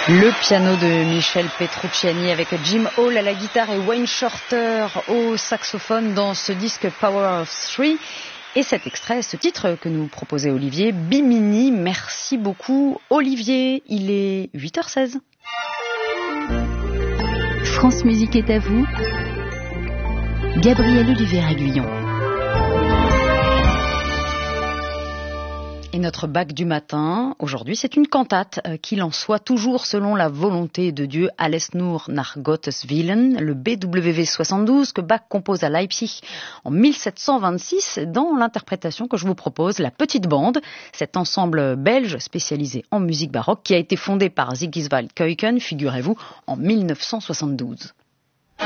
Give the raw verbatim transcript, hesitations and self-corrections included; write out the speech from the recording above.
Le piano de Michel Petrucciani avec Jim Hall à la guitare et Wayne Shorter au saxophone dans ce disque Power of Three. Et cet extrait, ce titre que nous proposait Olivier, Bimini. Merci beaucoup Olivier, il est huit heures seize. France Musique est à vous. Gabriel Olivier Aguillon. Et notre bac du matin, aujourd'hui, c'est une cantate, euh, qu'il en soit toujours selon la volonté de Dieu, Alles nur nach Gottes Willen, le B W V soixante-douze que Bach compose à Leipzig en mille sept cent vingt-six, dans l'interprétation que je vous propose, La Petite Bande, cet ensemble belge spécialisé en musique baroque qui a été fondé par Sigiswald Keuken, figurez-vous, en mille neuf cent soixante-douze.